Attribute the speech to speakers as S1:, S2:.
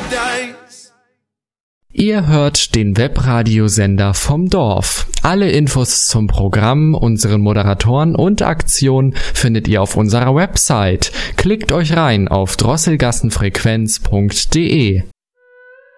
S1: days.
S2: Ihr hört den Webradiosender vom Dorf. Alle Infos zum Programm, unseren Moderatoren und Aktionen findet ihr auf unserer Website. Klickt euch rein auf drosselgassenfrequenz.de.